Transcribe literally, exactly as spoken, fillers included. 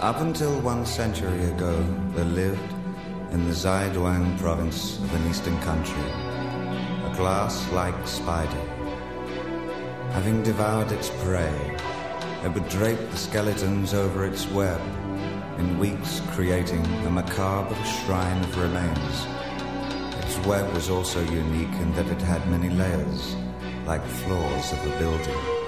Up until one century ago, there lived, in the Zaiduan province of an eastern country, a glass-like spider. Having devoured its prey, it would drape the skeletons over its web, in weeks creating a macabre shrine of remains. Its web was also unique in that it had many layers, like floors of a building.